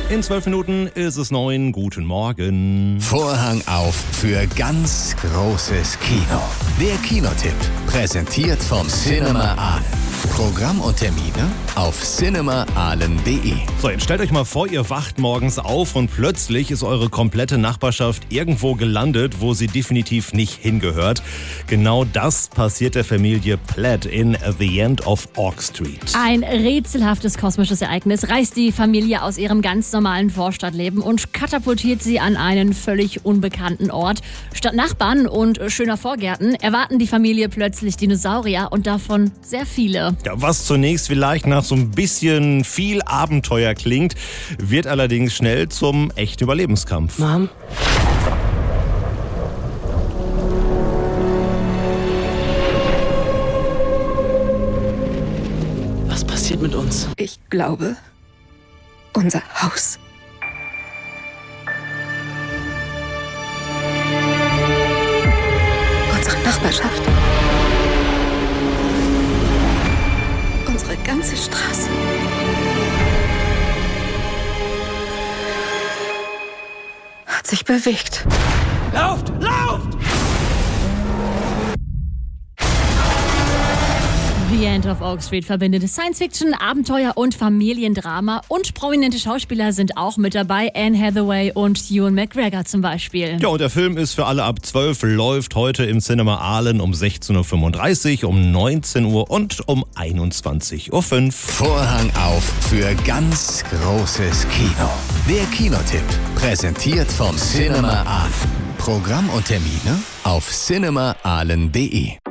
In 12 Minuten ist es 9. Guten Morgen. Vorhang auf für ganz großes Kino. Der Kinotipp, präsentiert vom Cinema Aalen. Programm und Termine auf cinemaahlen.de. So, jetzt stellt euch mal vor, ihr wacht morgens auf und plötzlich ist eure komplette Nachbarschaft irgendwo gelandet, wo sie definitiv nicht hingehört. Genau das passiert der Familie Platt in The End of Oak Street. Ein rätselhaftes kosmisches Ereignis reißt die Familie aus ihrem ganz normalen Vorstadtleben und katapultiert sie an einen völlig unbekannten Ort. Statt Nachbarn und schöner Vorgärten erwarten die Familie plötzlich Dinosaurier und davon sehr viele. Ja, was zunächst vielleicht nach so ein bisschen viel Abenteuer klingt, wird allerdings schnell zum echten Überlebenskampf. Mom? Was passiert mit uns? Ich glaube, unser Haus. Unsere Nachbarschaft. Unsere ganze Straße. Hat sich bewegt. Lauft! Lauft! The End of Oak Street verbindet Science-Fiction, Abenteuer und Familiendrama. Und prominente Schauspieler sind auch mit dabei. Anne Hathaway und Ewan McGregor zum Beispiel. Ja, und der Film ist für alle ab 12, läuft heute im Cinema Aalen um 16.35 Uhr, um 19 Uhr und um 21.05 Uhr. Vorhang auf für ganz großes Kino. Der Kinotipp, präsentiert vom Cinema Aalen. Programm und Termine auf cinemaahlen.de.